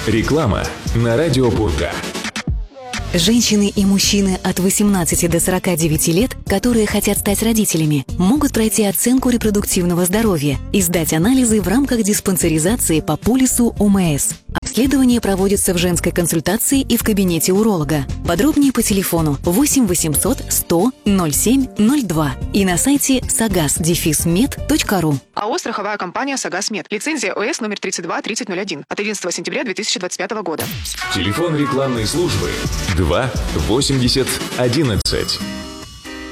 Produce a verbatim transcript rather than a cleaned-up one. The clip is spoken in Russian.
Реклама на радио Пурга. Женщины и мужчины от восемнадцати до сорока девяти лет, которые хотят стать родителями, могут пройти оценку репродуктивного здоровья и сдать анализы в рамках диспансеризации по полису ОМС. Обследование проводится в женской консультации и в кабинете уролога. Подробнее по телефону восемь восемьсот сто ноль семь ноль два и на сайте сагас дефис мед точка ру. АО «Страховая компания Сагас Мед». Лицензия ОС номер тридцать два тридцать ноль один от одиннадцатого сентября две тысячи двадцать пятого года. Телефон рекламной службы два восемьдесят одиннадцать.